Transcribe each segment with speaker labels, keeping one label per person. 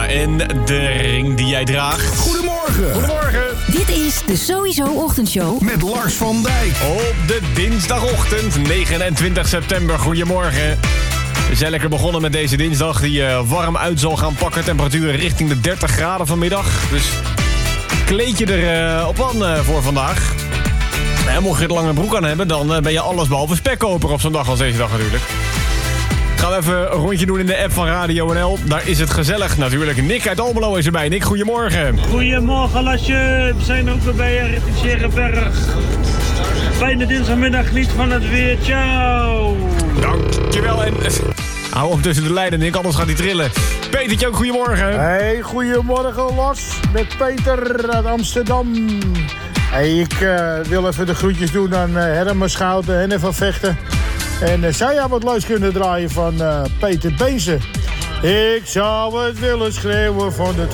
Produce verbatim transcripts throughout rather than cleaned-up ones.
Speaker 1: en de ring die jij draagt.
Speaker 2: Goedemorgen.
Speaker 1: Goedemorgen.
Speaker 3: Dit is de Sowieso Ochtendshow
Speaker 2: Met Lars van Dijk.
Speaker 1: Op de dinsdagochtend, negenentwintig september. Goedemorgen. We zijn lekker begonnen met deze dinsdag die uh, warm uit zal gaan pakken. Temperaturen richting de dertig graden vanmiddag. Dus kleed je er uh, op aan uh, voor vandaag. En mocht je er lange broek aan hebben, dan uh, ben je alles behalve spekkoper op zo'n dag als deze dag natuurlijk. Gaan we even een rondje doen in de app van Radio N L. Daar is het gezellig natuurlijk. Nick uit Almelo is erbij. Nick, goedemorgen.
Speaker 4: Goedemorgen, Lasje. We zijn ook weer bij je richting Scherenberg. Fijne dinsdagmiddag, geniet van het weer. Ciao.
Speaker 1: Dankjewel. En hou op tussen de lijnen, Nick, anders gaat hij trillen. Petertje ook, goedemorgen.
Speaker 5: Hey, goedemorgen, Lars. Met Peter uit Amsterdam. Hey, ik uh, wil even de groetjes doen aan uh, Hermen Schouten en van Vechten. En uh, zou jij wat leuks kunnen draaien van uh, Peter Beense? Ik zou het willen schreeuwen van de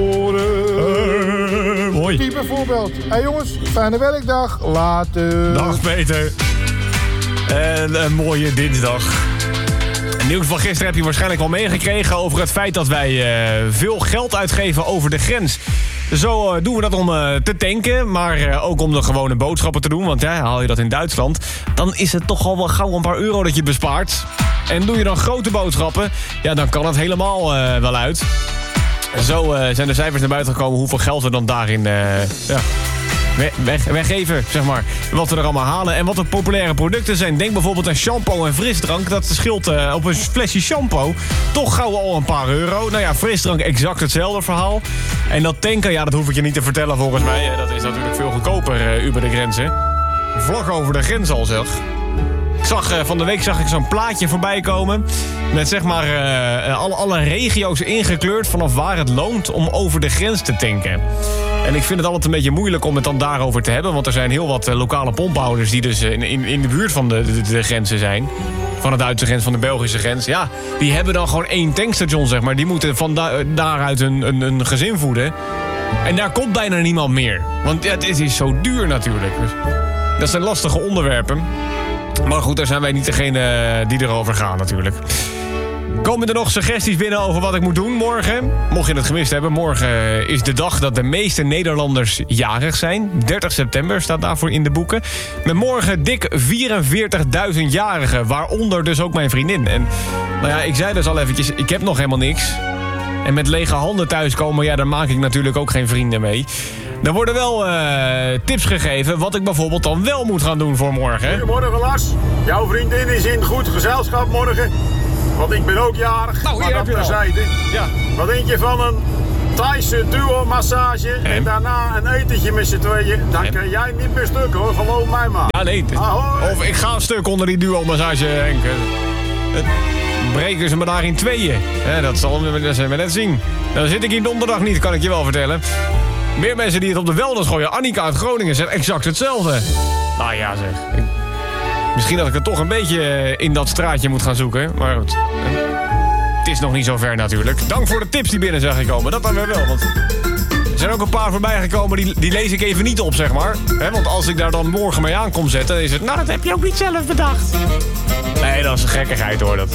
Speaker 5: toren.
Speaker 1: Uh, mooi.
Speaker 5: Die bijvoorbeeld. Hey jongens, fijne werkdag. Later.
Speaker 1: Dag Peter. En een mooie dinsdag. Het nieuws van gisteren heb je waarschijnlijk wel meegekregen over het feit dat wij uh, veel geld uitgeven over de grens. Zo uh, doen we dat om uh, te tanken, maar uh, ook om de gewone boodschappen te doen. Want ja, haal je dat in Duitsland, dan is het toch al wel gauw een paar euro dat je bespaart. En doe je dan grote boodschappen, ja, dan kan het helemaal uh, wel uit. Zo uh, zijn de cijfers naar buiten gekomen hoeveel geld we dan daarin uh, ja, weg, weggeven, zeg maar. Wat we er allemaal halen en wat de populaire producten zijn. Denk bijvoorbeeld aan shampoo en frisdrank. Dat scheelt uh, op een flesje shampoo toch gauw al een paar euro. Nou ja, frisdrank exact hetzelfde verhaal. En dat tanken, ja, dat hoef ik je niet te vertellen volgens mij. Dat is natuurlijk veel goedkoper uh, over de grenzen. Vlak over de grens al, zeg. Ik zag, uh, van de week zag ik zo'n plaatje voorbij komen. Met zeg maar uh, alle, alle regio's ingekleurd vanaf waar het loont om over de grens te tanken. En ik vind het altijd een beetje moeilijk om het dan daarover te hebben. Want er zijn heel wat uh, lokale pomphouders die dus in, in, in de buurt van de, de, de grenzen zijn. Van de Duitse grens, van de Belgische grens. Ja, die hebben dan gewoon één tankstation, zeg maar. Die moeten van da- daaruit een, een, een gezin voeden. En daar komt bijna niemand meer. Want ja, het is zo duur natuurlijk. Dus dat zijn lastige onderwerpen. Maar goed, daar zijn wij niet degene die erover gaan natuurlijk. Komen er nog suggesties binnen over wat ik moet doen morgen? Mocht je het gemist hebben, morgen is de dag dat de meeste Nederlanders jarig zijn. dertig september staat daarvoor in de boeken. Met morgen dik vierenveertigduizend jarigen, waaronder dus ook mijn vriendin. En nou ja, ik zei dus al eventjes, ik heb nog helemaal niks. En met lege handen thuiskomen, ja, daar maak ik natuurlijk ook geen vrienden mee. Er worden wel uh, tips gegeven wat ik bijvoorbeeld dan wel moet gaan doen voor morgen.
Speaker 6: Goedemorgen Lars, jouw vriendin is in goed gezelschap morgen. Want ik ben ook jarig,
Speaker 1: nou,
Speaker 6: maar dat terzijde.
Speaker 1: Ja.
Speaker 6: Wat denk je van een Thaise duo-massage en, en daarna een etentje met z'n tweeën? Dan kun jij niet meer stuk hoor, geloof mij maar.
Speaker 1: Ja, nee.
Speaker 6: Ahoy.
Speaker 1: Of ik ga een stuk onder die duo-massage, Henk. Breken ze me daar in tweeën. Ja, dat zal we net zien. Dan zit ik hier donderdag niet, kan ik je wel vertellen. Meer mensen die het op de wellness gooien. Annika uit Groningen zegt exact hetzelfde. Nou ja, zeg. Ik... Misschien dat ik het toch een beetje in dat straatje moet gaan zoeken. Maar goed. Het is nog niet zo ver natuurlijk. Dank voor de tips die binnen zijn gekomen. Dat dan weer wel. Want er zijn ook een paar voorbij gekomen. Die, die lees ik even niet op, zeg maar. He, want als ik daar dan morgen mee aan kom zetten, dan is het... Nou, dat heb je ook niet zelf bedacht. Nee, dat is een gekkigheid hoor. Dat...